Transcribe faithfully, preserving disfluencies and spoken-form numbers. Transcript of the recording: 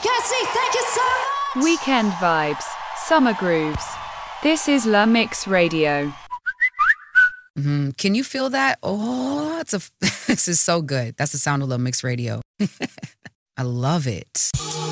Cassie, thank you so much. Weekend vibes, summer grooves. This is La Mix Radio. Mm-hmm. Can you feel that? Oh, it's a, this is so good. That's the sound of La Mix Radio. I love it.